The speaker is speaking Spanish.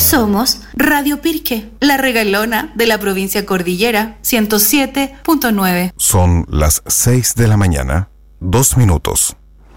Somos Radio Pirque, la regalona de la provincia Cordillera, 107.9. Son las 6 de la mañana, 2 minutos.